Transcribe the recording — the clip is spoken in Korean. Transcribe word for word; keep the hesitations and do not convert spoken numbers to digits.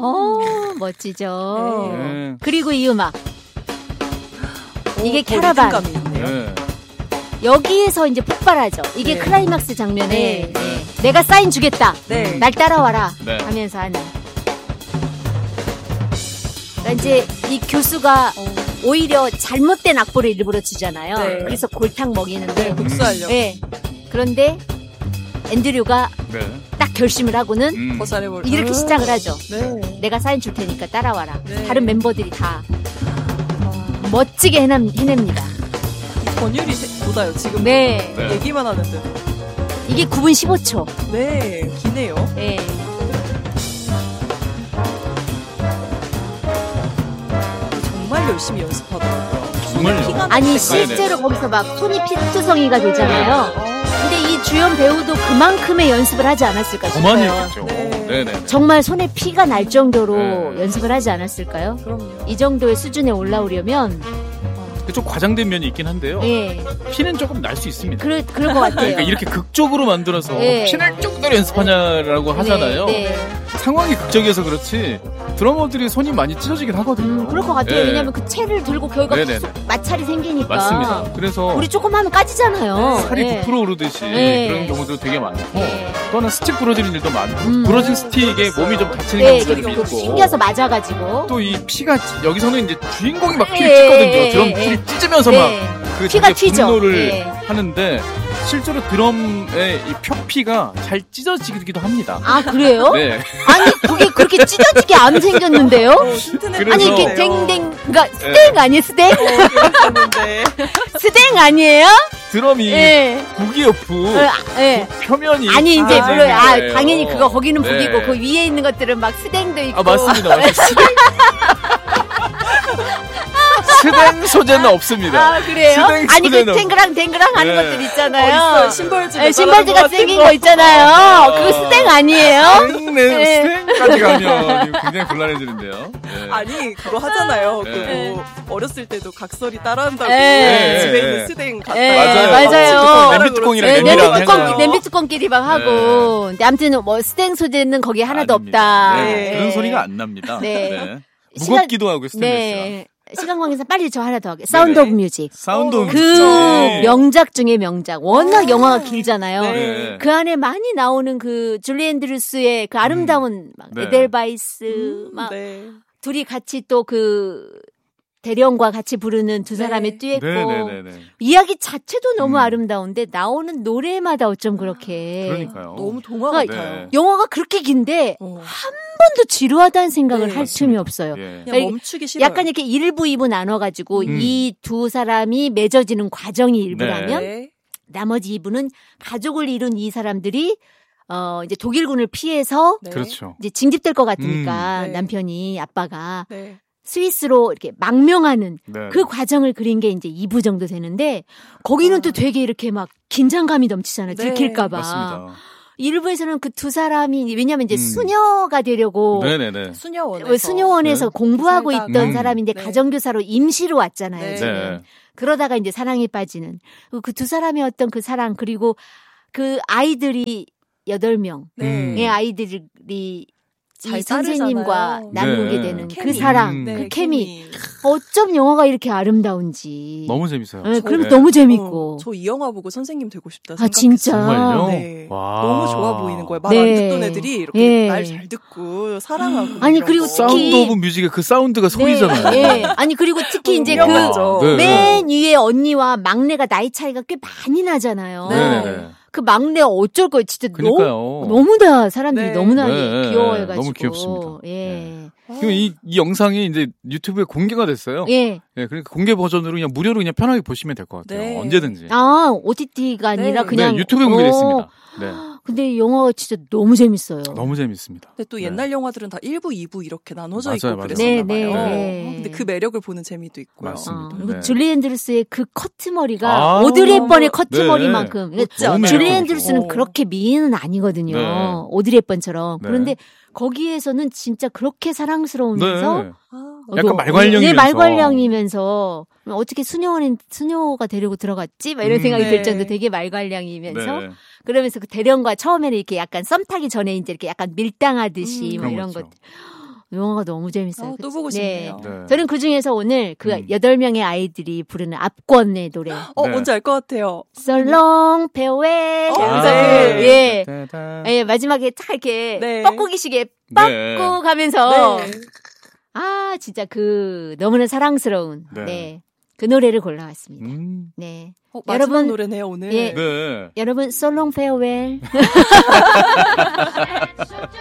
어, 멋지죠. 네. 그리고 이 음악. 오, 이게 캐러반. 네. 여기에서 이제 폭발하죠. 이게 네. 클라이막스 장면에 네. 네. 내가 사인 주겠다. 네. 날 따라와라. 네. 하면서 하는. 그러니까 이제 이 교수가 어. 오히려 잘못된 악보를 일부러 주잖아요. 네. 그래서 골탕 먹이는데. 네, 복수하려고. 네. 그런데 앤드류가 네. 딱 결심을 하고는 음. 더 잘해볼. 이렇게 음. 시작을 하죠. 네. 내가 사인 줄 테니까 따라와라. 네. 다른 멤버들이 다 아, 멋지게 해냅, 해냅니다. 권율이 세- 돋아요 지금. 네. 네. 얘기만 하는데. 이게 구 분 십오 초. 네, 기네요. 네. 정말 열심히 연습하더라고요. 정말요? 피가 날 아니 때까지. 실제로 거기서 막 손이 피투성이가 되잖아요. 어, 근데 이 주연 배우도 그만큼의 연습을 하지 않았을까 더 많이 싶어요. 했겠죠. 네. 네네. 정말 손에 피가 날 정도로 네. 연습을 하지 않았을까요? 그럼요. 이 정도의 수준에 올라오려면 좀 과장된 면이 있긴 한데요. 예, 피는 조금 날 수 있습니다. 그럴 그럴 것 같아요. 그러니까 이렇게 극적으로 만들어서 네. 피날 정도로 연습하냐라고 하잖아요. 네, 네. 상황이 극적이어서 그렇지 드러머들이 손이 많이 찢어지긴 하거든요. 음, 그럴 것 같아요. 네. 왜냐하면 그 채를 들고 결과 네네네. 계속 마찰이 생기니까. 맞습니다. 그래서 우리 조금 하면 까지잖아요. 살이 네. 부풀어 오르듯이 네. 그런 경우도 되게 많고 네. 또 하나 스틱 부러지는 일도 많고 음. 부러진 스틱에 몸이 좀 다치는 네, 경우도 그리고 있고 튕겨서 맞아가지고. 또 이 피가 여기서는 이제 주인공이 막 피를 네, 찢거든요. 네, 드럼 네. 피를 찢으면서 네. 막 그 피가 튀죠. 분노를 네. 하는데 실제로 드럼의 이 표피가 잘 찢어지기도 합니다. 아 그래요? 네. 아니 그게 그렇게 찢어지게 안 생겼는데요? 어, 힌트는 그래서- 아니 이게 받았네요. 댕댕 그러니까 스댕 아니에요 스댕? 어, 그랬었는데. 스댕 아니에요? 드럼이 예. 북이어프 어, 아, 예. 표면이 아니 이제 아, 물론 아 거예요. 당연히 그거 거기는 네. 북이고 그 위에 있는 것들은 막 스댕도 있고. 아 맞습니다. 맞습니다. 스댕 소재는 없습니다. 아 그래요? 스댕 아니 그 소재는 탱그랑 탱그랑 하는 네. 것들 어, 있잖아요. 있어요. 심벌즈. 네, 심벌즈가 생긴 거 있잖아요. 아. 그거 스댕 아니에요? 스댕, 네. 스댕까지 가면 이거 굉장히 곤란해지는데요. 네. 아니 그거 하잖아요. 네. 그뭐 어렸을 때도 각설이 따라한다고 네. 집에 네. 있는 스댕 갖다 네, 맞아요. 맞아요. 냄비 뚜껑이랑 네, 냄비랑 냄비 뚜껑, 해가지고. 냄비 뚜껑끼리 막 하고. 근데 아무튼 뭐 스댕 소재는 거기에 하나도 아닙니다. 없다. 네. 네. 그런 소리가 안 납니다. 네. 네. 시간- 무겁기도 하고 스테인리스가. 네. 시간관계상 빨리 저 하나 더 하게. 사운드 오브 뮤직. 사운드 오브 그 뮤직. 명작 중에 명작. 워낙 영화가 길잖아요. 네. 그 안에 많이 나오는 그 줄리 앤드루스의 그 아름다운 막 네. 에델바이스 음, 막 네. 둘이 같이 또 그 대령과 같이 부르는 두 사람의 네. 듀엣곡. 네네네네. 이야기 자체도 너무 음. 아름다운데 나오는 노래마다 어쩜 그렇게. 그러니까요. 너무 동화 그러니까 같아요. 영화가 그렇게 긴데 어. 한 번도 지루하다는 생각을 네, 할 틈이 없어요. 예. 그냥 멈추기 싫어요. 약간 이렇게 일부, 이부 나눠가지고 음. 이 두 사람이 맺어지는 과정이 일부라면 네. 나머지 이부는 가족을 이룬 이 사람들이 어 이제 독일군을 피해서 네. 그렇죠. 이제 징집될 것 같으니까 음. 네. 남편이 아빠가 네. 스위스로 이렇게 망명하는 네. 그 과정을 그린 게 이제 이 부 정도 되는데 거기는 아. 또 되게 이렇게 막 긴장감이 넘치잖아요. 네. 들킬까봐. 맞습니다. 일 부에서는 그 두 사람이 왜냐하면 이제 음. 수녀가 되려고 네네네. 수녀원에서 수녀원에서 네. 공부하고 살다가. 있던 음. 사람인데 네. 가정교사로 임시로 왔잖아요. 네. 지금. 네. 그러다가 이제 사랑에 빠지는 그 두 사람의 어떤 그 사랑 그리고 그 아이들이 여덟 명의 네. 음. 아이들이 잘 이 선생님과 따르잖아요. 나누게 네. 되는 그 케미. 사랑, 음. 네, 그 케미. 어쩜 영화가 이렇게 아름다운지. 너무 재밌어요. 네, 그럼 네. 너무 재밌고. 어, 저 이 영화 보고 선생님 되고 싶다 아, 생각했어요. 진짜? 정말요? 네. 와. 너무 좋아 보이는 거예요. 말 네. 안 듣던 애들이 이렇게 예. 말 잘 듣고 사랑하고. 아니, 이런 그리고 거. 특히- 사운드 오브 뮤직의 그 사운드가 소리잖아요. 네, 네. 아니 그리고 특히 이제 그 유명하죠. 네. 맨 위에 언니와 막내가 나이 차이가 꽤 많이 나잖아요. 네네네. 그 막내 어쩔 거예요. 진짜 그러니까요. 너무 너무나 사람들이 네. 너무나 네, 귀여워해가지고. 너무 귀엽습니다. 예. 그럼 이, 이 영상이 이제 유튜브에 공개가 됐어요. 예. 네, 그러니까 공개 버전으로 그냥 무료로 그냥 편하게 보시면 될 것 같아요. 네. 언제든지. 아, 오티티가 아니라 네. 그냥. 네, 유튜브에 공개됐습니다. 네. 어, 근데 영화가 진짜 너무 재밌어요. 너무 재밌습니다. 근데 또 네. 옛날 영화들은 다 일 부, 이 부 이렇게 나눠져 맞아요, 있고 맞아요. 그랬었나 네, 봐요. 네. 어, 근데 그 매력을 보는 재미도 있고요. 맞습니다. 어, 그리고 네. 줄리 앤드루스의 그 커트머리가 아, 오드리 헵번의 네. 커트머리만큼. 그러니까 멋지 않아요? 줄리 매력적이죠. 앤드루스는 어. 그렇게 미인은 아니거든요. 네. 오드리 헵번처럼. 네. 그런데 거기에서는 진짜 그렇게 사랑스러우면서 네. 아, 약간 또- 말괄량이면서. 네, 말괄량이면서 어떻게 수녀원에 수녀가 데리고 들어갔지? 막 이런 음. 생각이 네. 들 정도 되게 말괄량이면서 네. 그러면서 그 대령과 처음에는 이렇게 약간 썸 타기 전에 이제 이렇게 약간 밀당하듯이 음. 뭐 그런 이런 거죠. 것 영화가 너무 재밌어요. 어, 또 그치? 보고 싶네요. 네. 저는 그 중에서 오늘 그 음. 여덟 명의 아이들이 부르는 압권의 노래. 어, 네. 뭔지 알 것 같아요. So long, farewell. 어, 하면서 네. 그, 예. 따다다. 예, 마지막에 딱 이렇게 네. 뻐꾸기시게 뻗고 네. 가면서 네. 아, 진짜 그 너무나 사랑스러운 네. 네. 그 노래를 골라왔습니다. 음. 네. 어, 마지막 여러분, 노래네요, 오늘. 예. 네. 여러분, So long, farewell.